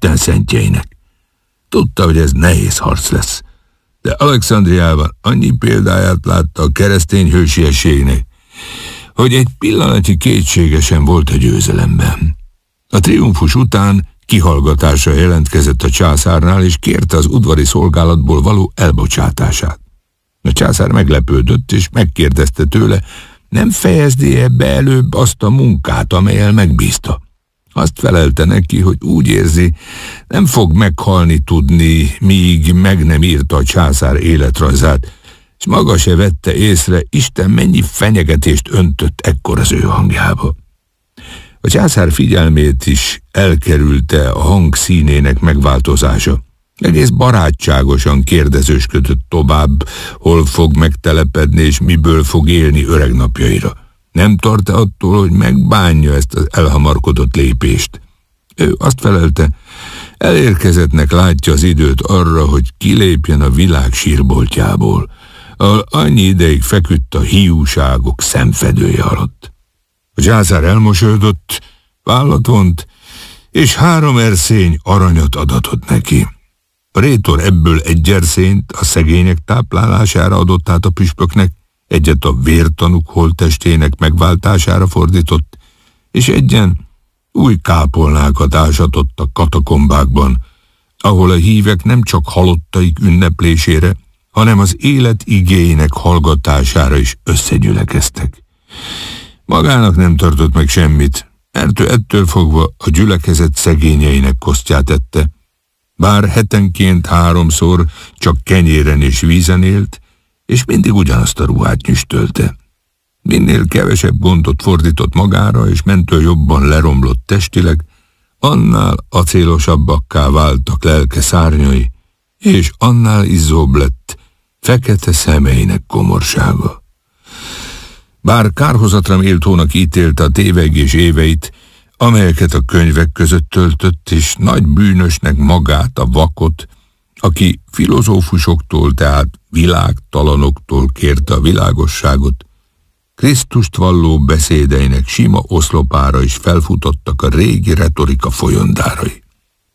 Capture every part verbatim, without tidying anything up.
Isten szentjeinek. Tudta, hogy ez nehéz harc lesz, de Alexandriában annyi példáját látta a keresztény hősiességnek, hogy egy pillanatnyi kétsége sem volt a győzelemben. A triumfus után kihallgatásra jelentkezett a császárnál, és kérte az udvari szolgálatból való elbocsátását. A császár meglepődött, és megkérdezte tőle, nem fejezdi-e be előbb azt a munkát, amellyel megbízta. Azt felelte neki, hogy úgy érzi, nem fog meghalni tudni, míg meg nem írta a császár életrajzát, és maga se vette észre, Isten mennyi fenyegetést öntött ekkor az ő hangjába. A császár figyelmét is elkerülte a hang színének megváltozása. Egész barátságosan kérdezősködött tovább, hol fog megtelepedni és miből fog élni öreg napjaira. Nem tart-e attól, hogy megbánja ezt az elhamarkodott lépést? Ő azt felelte, elérkezettnek látja az időt arra, hogy kilépjen a világ sírboltjából, ahol annyi ideig feküdt a hiúságok szemfedője alatt. A császár elmosődött, vállat vont, és három erszény aranyat adatott neki. A rétor ebből egy erszényt a szegények táplálására adott át a püspöknek, egyet a vértanúk holttestének megváltására fordított, és egyen új kápolnákat ásatott a katakombákban, ahol a hívek nem csak halottaik ünneplésére, hanem az élet igéinek hallgatására is összegyülekeztek. Magának nem tartott meg semmit, mert ő ettől fogva a gyülekezet szegényeinek kosztját ette, bár hetenként háromszor csak kenyéren és vízen élt, és mindig ugyanazt a ruhát nyüstölte. Minél kevesebb gondot fordított magára, és mentől jobban leromlott testileg, annál acélosabbakká váltak lelke szárnyai, és annál izzóbb lett fekete szemeinek komorsága. Bár kárhozatra méltónak ítélte a tévegés éveit, amelyeket a könyvek között töltött, és nagy bűnösnek magát, a vakot, aki filozófusoktól, tehát világtalanoktól kérte a világosságot, Krisztust valló beszédeinek sima oszlopára is felfutottak a régi retorika folyondárai.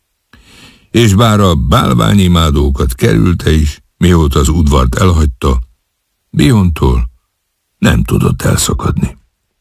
És bár a bálványimádókat kerülte is, mióta az udvart elhagyta, Biontól nem tudott elszakadni.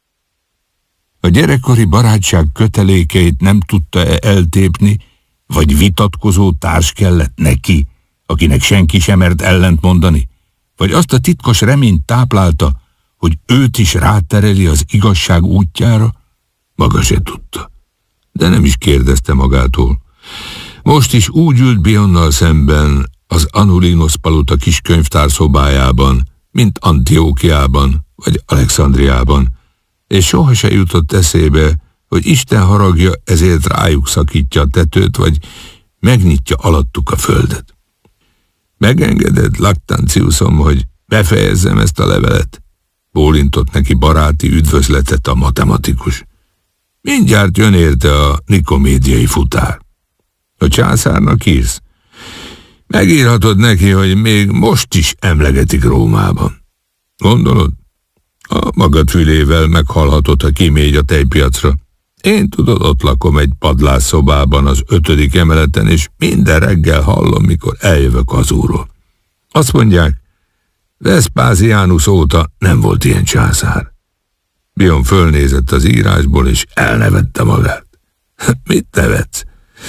A gyerekkori barátság kötelékeit nem tudta-e eltépni, vagy vitatkozó társ kellett neki, akinek senki sem mert ellent mondani, vagy azt a titkos reményt táplálta, hogy őt is rátereli az igazság útjára? Maga se tudta, de nem is kérdezte magától. Most is úgy ült Bionnal szemben az Anulinos palota kiskönyvtár szobájában, mint Antiókiában vagy Alexandriában, és soha se jutott eszébe, hogy Isten haragja ezért rájuk szakítja a tetőt, vagy megnyitja alattuk a földet. Megengeded, Lactantiusom, hogy befejezzem ezt a levelet? Bólintott neki baráti üdvözletet a matematikus. Mindjárt jön érte a nikomédiai futár. A császárnak írsz? Megírhatod neki, hogy még most is emlegetik Rómában. Gondolod? A magad fülével meghallhatod, ha kimégy a tejpiacra. Én tudod, ott lakom egy padlásszobában az ötödik emeleten, és minden reggel hallom, mikor eljövök hazúról. Azt mondják, Vespasianus óta nem volt ilyen császár. Bion fölnézett az írásból, és elnevette magát. Mit nevetsz?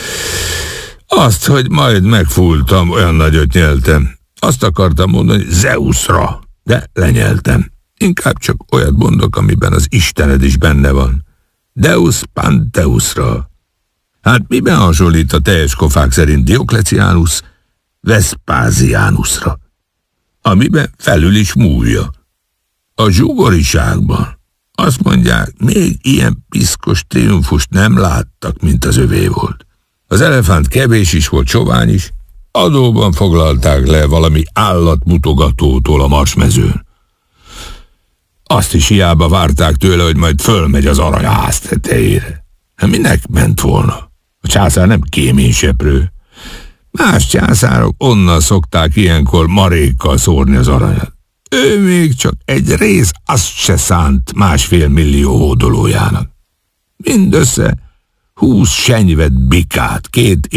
Azt, hogy majd megfúltam, olyan nagyot nyeltem. Azt akartam mondani, Zeusra, de lenyeltem. Inkább csak olyat mondok, amiben az Istened is benne van. Deus Pantheusra. Hát miben hasonlít a teljes kofák szerint Dioklecianus Vespasianusra? Amiben felül is múlja. A zsugoriságban azt mondják, még ilyen piszkos triumfust nem láttak, mint az övé volt. Az elefánt kevés is volt, sovány is, adóban foglalták le valami állatmutogatótól a marsmezőn. Azt is hiába várták tőle, hogy majd fölmegy az aranyház tetejére. Minek ment volna? A császár nem kéményseprő. Más császárok onnan szokták ilyenkor marékkal szórni az aranyat. Ő még csak egy rész azt se szánt másfél millió hódolójának. Mindössze húsz senyvet bikát, két